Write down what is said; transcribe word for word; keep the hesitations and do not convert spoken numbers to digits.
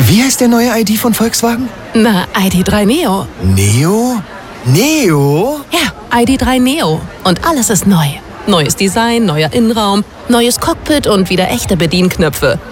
Wie heißt der neue I D von Volkswagen? Na, I D drei Neo. Neo? Neo? Ja, I D drei Neo. Und alles ist neu. Neues Design, neuer Innenraum, neues Cockpit und wieder echte Bedienknöpfe.